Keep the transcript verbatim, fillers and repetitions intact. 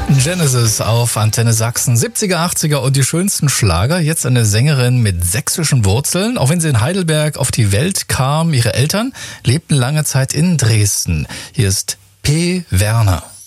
Genesis auf Antenne Sachsen, siebziger, achtziger und die schönsten Schlager. Jetzt eine Sängerin mit sächsischen Wurzeln. Auch wenn sie in Heidelberg auf die Welt kam, ihre Eltern lebten lange Zeit in Dresden. Hier ist P. Werner.